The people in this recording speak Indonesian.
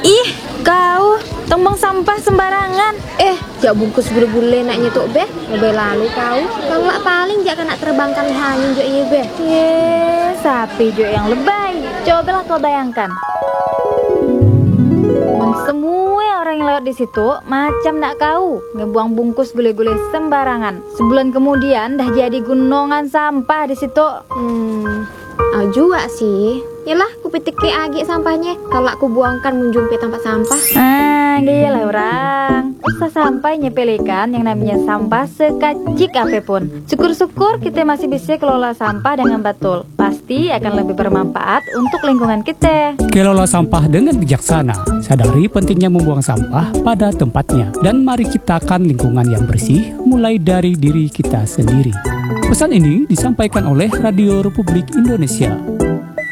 Ih, kau tombong sampah sembarangan. Jak bungkus bule-bule nak nyetuk beh. Lebih lalu kau. Kalau paling jak nak terbangkan angin jo iya beh. Sapi jo yang lebay. Cobalah kau bayangkan. Semua orang yang lewat di situ macam nak kau ngebuang bungkus gule-gule sembarangan. Sebulan kemudian dah jadi gunungan sampah di situ. Juga sih. Yalah, ku pitike agi sampahnya. Kalau aku buangkan menjumpai tempat sampah. Gila orang. Usah sampai nyepelekan yang namanya sampah sekecil apapun. Syukur-syukur kita masih bisa kelola sampah dengan betul. Pasti akan lebih bermanfaat untuk lingkungan kita. Kelola sampah dengan bijaksana. Sadari pentingnya membuang sampah pada tempatnya. Dan mari ciptakan lingkungan yang bersih mulai dari diri kita sendiri. Pesan ini disampaikan oleh Radio Republik Indonesia.